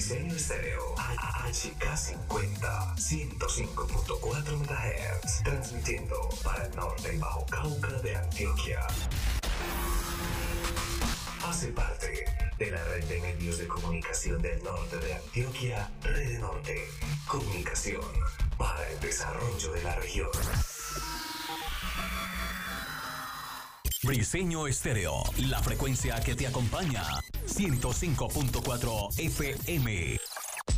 Briseño Estéreo, HK50, 105.4 MHz, transmitiendo para el norte y Bajo Cauca de Antioquia. Hace parte de la red de medios de comunicación del norte de Antioquia, Red Norte, comunicación para el desarrollo de la región. Briseño Estéreo, la frecuencia que te acompaña, 105.4 FM.